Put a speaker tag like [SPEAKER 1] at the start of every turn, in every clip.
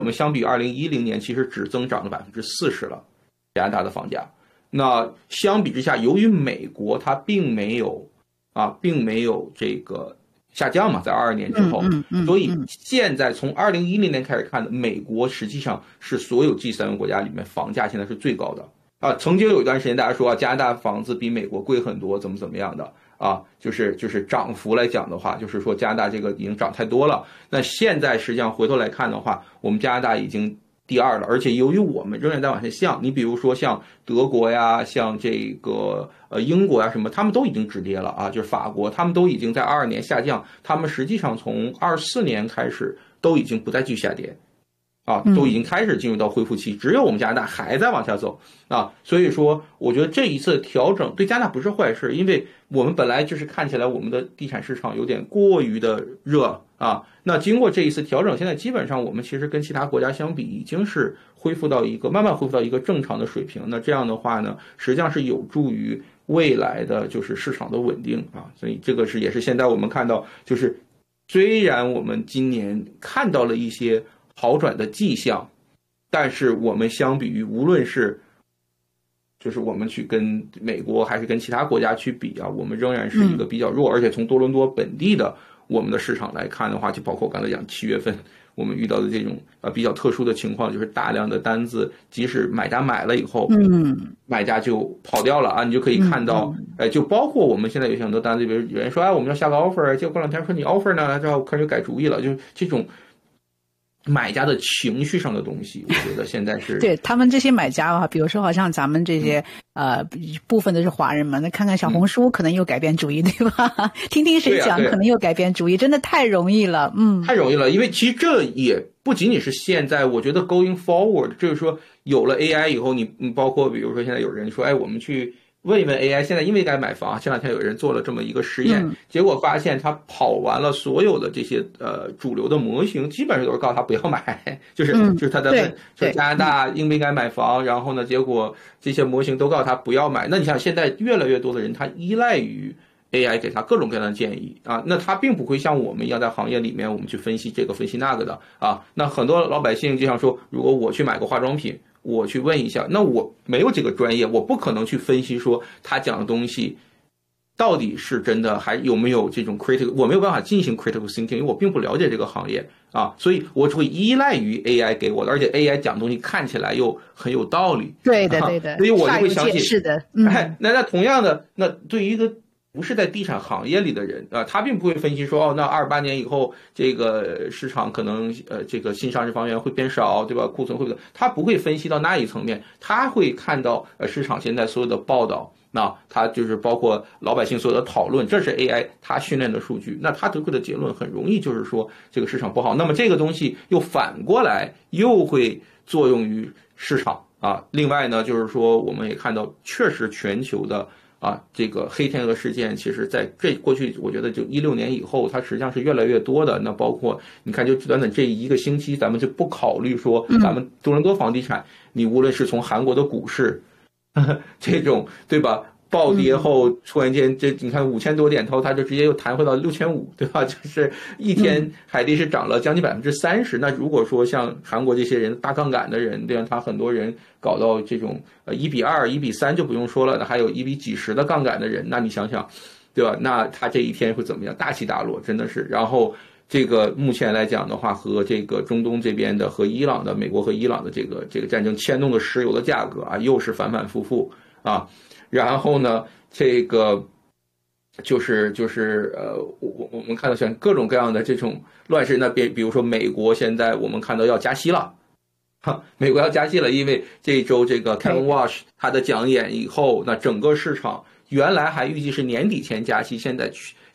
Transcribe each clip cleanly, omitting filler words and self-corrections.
[SPEAKER 1] 我们相比2010年其实只增长了40%了，加拿大的房价。那相比之下，由于美国它并没有这个下降嘛，在22年之后，所以现在从2010年开始看的，美国实际上是所有 G3国家里面房价现在是最高的啊。曾经有一段时间大家说加拿大房子比美国贵很多，怎么样的啊？就是涨幅来讲的话，就是说加拿大这个已经涨太多了。那现在实际上回头来看的话，我们加拿大已经第2了，而且由于我们仍然在往下降，你比如说像德国呀，像这个英国呀什么，他们都已经止跌了啊，就是法国，他们都已经在22年下降，他们实际上从24年开始都已经不再继续下跌啊，都已经开始进入到恢复期，只有我们加拿大还在往下走啊，所以说我觉得这一次调整对加拿大不是坏事，因为我们本来就是看起来我们的地产市场有点过于的热啊，那经过这一次调整，现在基本上我们其实跟其他国家相比，已经是慢慢恢复到一个正常的水平。那这样的话呢，实际上是有助于未来的就是市场的稳定啊。所以这个也是现在我们看到，就是虽然我们今年看到了一些好转的迹象，但是我们相比于无论是就是我们去跟美国还是跟其他国家去比啊，我们仍然是一个比较弱，而且从多伦多本地的我们的市场来看的话，就包括我刚才讲7月份我们遇到的这种比较特殊的情况，就是大量的单子，即使买家买了以后，买家就跑掉了啊，你就可以看到，就包括我们现在有很多单子，比如有人说我们要下个 offer， 结果过2天说你 offer 呢，然后开始改主意了，就这种买家的情绪上的东西，我觉得现在是
[SPEAKER 2] 对他们这些买家啊，比如说好像咱们这些部分的是华人嘛，那看看小红书可能又改变主意，对吧？听听谁讲可能又改变主意，真的太容易了，太
[SPEAKER 1] 容易了。因为其实这也不仅仅是现在，我觉得 going forward， 就是说有了 AI 以后，你包括比如说现在有人说，我们去问一问 AI， 现在因为该买房，前2天有人做了这么一个实验，结果发现他跑完了所有的这些主流的模型，基本上都是告诉他不要买，就是他在问说加拿大应不应该买房，然后呢，结果这些模型都告诉他不要买。那你想现在越来越多的人他依赖于 AI 给他各种各样的建议啊，那他并不会像我们一样在行业里面我们去分析这个分析那个的啊。那很多老百姓就像说，如果我去买个化妆品，我去问一下，那我没有这个专业，我不可能去分析说他讲的东西到底是真的，还有没有这种 critical， 我没有办法进行 critical thinking， 因为我并不了解这个行业啊，所以我只会依赖于 AI 给我的，而且 AI 讲的东西看起来又很有道理。
[SPEAKER 2] 对的，对的，
[SPEAKER 1] 所以我就会相信。
[SPEAKER 2] 是的，
[SPEAKER 1] 那同样的，那对于一个不是在地产行业里的人啊，他并不会分析说那28年以后这个市场可能这个新上市房源会变少，对吧？库存会不会？他不会分析到那一层面，他会看到市场现在所有的报道，那他就是包括老百姓所有的讨论，这是 AI 他训练的数据，那他得出的结论很容易就是说这个市场不好，那么这个东西又反过来又会作用于市场啊。另外呢，就是说我们也看到，确实全球的这个黑天鹅事件，其实在过去，我觉得就16年以后，它实际上是越来越多的。那包括你看，就短短这1个星期，咱们就不考虑说咱们多伦多房地产，你无论是从韩国的股市，这种对吧？暴跌后突然间你看5000多点头，它就直接又弹回到6500，对吧？就是一天海地是涨了将近30%。那如果说像韩国这些人大杠杆的人，对吧？他很多人搞到这种1:2、1:3就不用说了，那还有1比几十的杠杆的人，那你想想，对吧？那他这一天会怎么样？大起大落，真的是。然后这个目前来讲的话，和这个中东这边的和伊朗的美国和伊朗的这个战争牵动的石油的价格啊，又是反反复复啊。然后呢，这个就是我们看到像各种各样的这种乱世，那比如说美国现在我们看到要加息了，美国要加息了，因为这一周这个 Kevin Walsh 他的讲演以后，那整个市场原来还预计是年底前加息，现在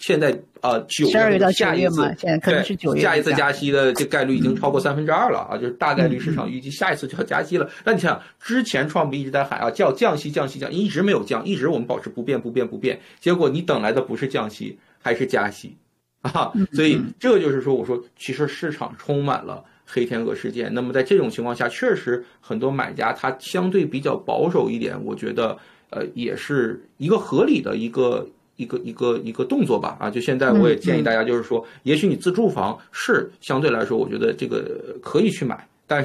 [SPEAKER 1] 9月
[SPEAKER 2] 到下一次，现在可能是9月
[SPEAKER 1] 下一次加息的这概率已经超过2/3了啊，就是大概率市场预计下一次就要加息了。那你想，之前川普一直在喊叫降息，一直没有降，一直我们保持不变，结果你等来的不是降息，还是加息啊！所以这就是说，我说其实市场充满了黑天鹅事件。那么在这种情况下，确实很多买家他相对比较保守一点，我觉得也是一个合理的一个动作吧啊！就现在我也建议大家，就是说，也许你自住房是相对来说，我觉得这个可以去买